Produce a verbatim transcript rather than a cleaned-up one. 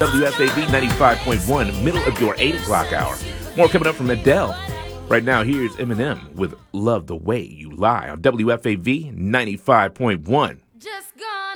W F A V ninety-five point one, middle of your eight o'clock hour. More coming up from Adele. Right now, here's Eminem with Love the Way You Lie on W F A V ninety-five point one.